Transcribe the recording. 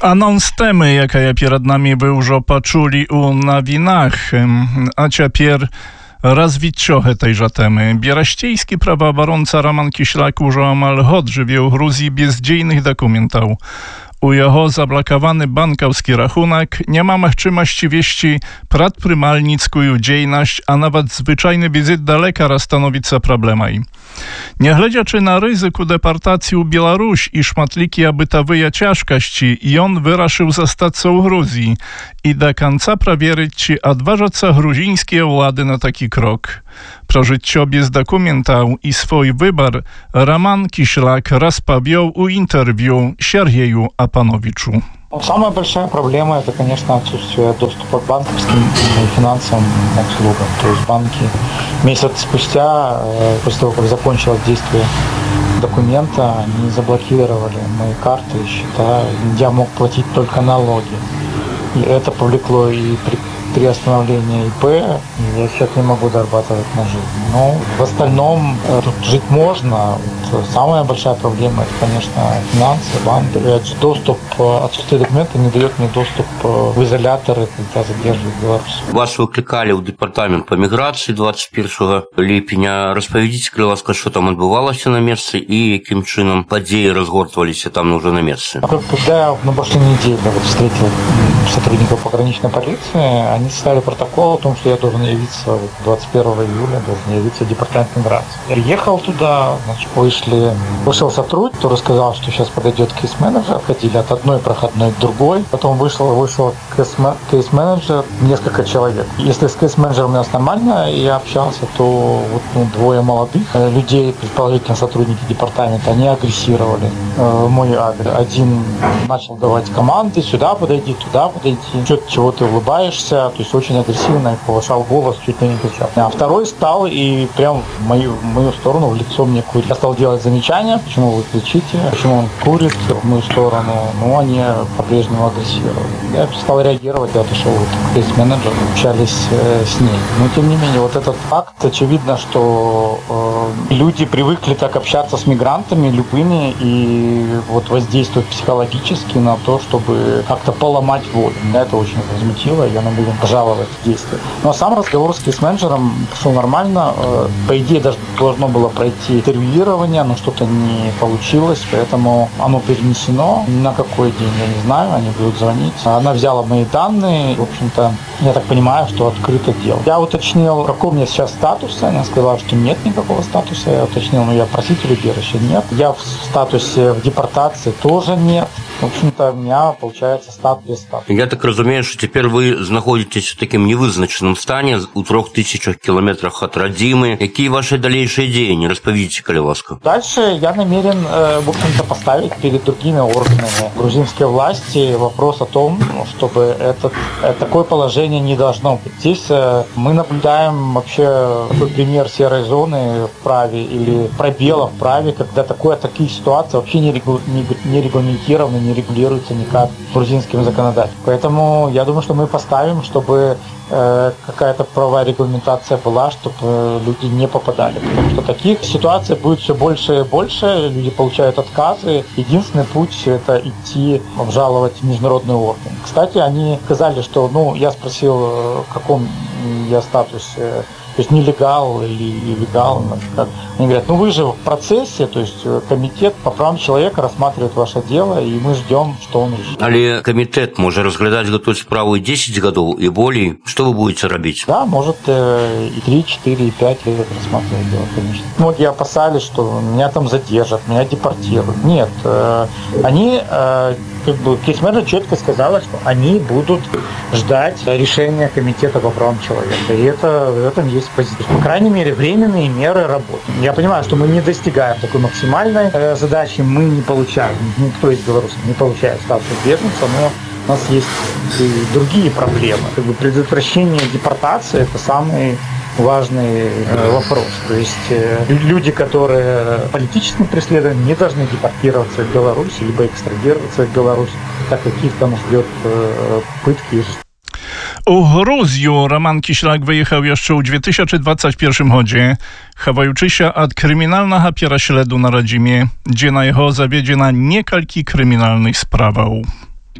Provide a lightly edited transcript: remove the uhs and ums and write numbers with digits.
Анонс теми, яка перед нами вы уже почули у новинах, а теперь развитчо тejże temy. Bieraściejski prawoobrońca Roman Kiślak już omal hod żywie w Gruzji bez dziejnych dokumentów. U jego zablokowany bankowski rachunek nie ma możliwości wieści predprymalnicką dziejność, a nawet zwyczajny wizyt do lekarza stanowić się problemem. Nie глядячи na ryzyku deportacji u Białoruś i szmatlikie bytowe ciężkości, i on wyraszył zostać w Gruzji i do końca przewierzyć, czy odważać się gruzińskie władze na taki krok. Prożycie bez dokumentów i swój wybór Roman Kiślak rozpowiedział u interwiu Сергею Апановичу. Самая большая проблема – это, конечно, отсутствие доступа к банковским и финансовым услугам. То есть банки месяц спустя, после того, как закончилось действие документа, они заблокировали мои карты и счета. Я мог платить только налоги. И это повлекло и приостановление ИП, я сейчас не могу зарабатывать на жизнь. Но в остальном тут жить можно. Вот самая большая проблема – это, конечно, финансы, банки. Доступ, отсутствие документов не дает мне доступ в изоляторы, когда задерживают Беларусь. Вас викликали у департамент по міграції 21 липня. Розповідіть, будь ласка, що там відбувалося на місці і яким чином події розгортувалися там уже на місці. Когда я на прошлой неделе встретил сотрудников пограничной полиции, они составили протокол о том, что я должен явиться 21 июля, должен явиться в департамент миграции. Приехал туда, значит, вышел сотрудник, который сказал, что сейчас подойдет кейс-менеджер, ходили от одной проходной к другой, потом вышел кейс-менеджер, несколько человек. Если с кейс-менеджером у нас нормально я общался, то вот, двое молодых людей, предположительно сотрудники департамента, они агрессировали в мой адрес. Один начал давать команды: сюда подойди, туда подойди, чего ты улыбаешься, то есть очень агрессивно, повышал голос, чуть ли не кричал. А второй стал и прям в мою сторону, в лицо мне курить. Я стал делать замечания: почему вы кричите, почему он курит в мою сторону. Ну, они по-прежнему агрессировали. Я стал реагировать, я отошел к кейс-менеджеру, общались с ней. Но тем не менее, вот этот факт, очевидно, что люди привыкли так общаться с мигрантами любыми и вот воздействовать психологически на то, чтобы как-то поломать волю. Меня это очень возмутило, я намерен пожаловать действия. Но сам разговор с кейс-менеджером пошел нормально. По идее, даже должно было пройти интервьюирование, но что-то не получилось, поэтому оно перенесено. На какой день, я не знаю, они будут звонить. Она взяла мои данные, в общем-то, я так понимаю, что открыто дело. Я уточнил, какой у меня сейчас статус, она сказала, что нет никакого статуса. Я уточнил, я проситель убежища, нет. Я в статусе в депортации тоже нет. В общем-то, у меня получается статус без статуса. Я так розумію, що тепер ви знаходитесь в таким невизначеному стані у 3000 кілометрах від родини. Які ваші дальнейшие дії? Розповідайте, коли ласка. Дальше я намерен, в общем-то, поставить перед другими органами грузинской власти вопрос о том, чтобы такое положение не должно быть. Здесь мы наблюдаем вообще такой пример серой зоны в праве или пробела в праве, когда такие ситуации вообще не регламентированы, не регулируются никак грузинским законодательством. Поэтому я думаю, что мы поставим, чтобы какая-то правовая регламентация была, чтобы люди не попадали. Потому что таких ситуаций будет все больше и больше, люди получают отказы. Единственный путь – это идти обжаловать в международный орган. Кстати, они сказали, что, я спросил, в каком я статусе, то есть нелегал или легал. Они говорят, вы же в процессе, то есть комитет по правам человека рассматривает ваше дело, и мы ждем, что он решит. Але комитет может разглядать эту справу и 10 годов, и более. Что вы будете делать? Да, может и 3, 4, и 5 лет рассматривать дело, конечно. Многие опасались, что меня там задержат, меня депортируют. Нет, они, кейс-менеджер четко сказала, что они будут ждать решения комитета по правам человека. И в этом есть позиция. По крайней мере, временные меры работы. Я понимаю, что мы не достигаем такой максимальной задачи, мы не получаем, никто из белорусов не получает статус беженца, но у нас есть и другие проблемы. Предотвращение депортации – это самый важный вопрос. То есть люди, которые политически преследованы, не должны депортироваться в Беларусь, либо экстрадироваться в Беларусь, так как их там ждет пытки и жестокость. U Gruzję Roman Kiślak wyjechał jeszcze w 2021 roku, chowając się od kryminalnego pierśledu na rodzimie, gdzie na jego zawiedziona niekalki kryminalnych sprawach.